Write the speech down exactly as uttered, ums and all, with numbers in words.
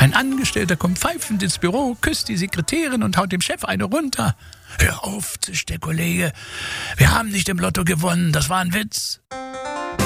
Ein Angestellter kommt pfeifend ins Büro, küsst die Sekretärin und haut dem Chef eine runter. Hör auf, zischt der Kollege. Wir haben nicht im Lotto gewonnen, das war ein Witz.